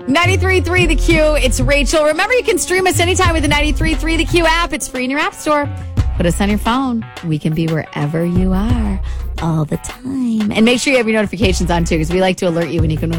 93.3 The Q. It's Rachel. Remember, you can stream us anytime with the 93.3 The Q app. It's free in your app store. Put us on your phone. We can be wherever you are all the time. And make sure you have your notifications on, too, because we like to alert you when you can win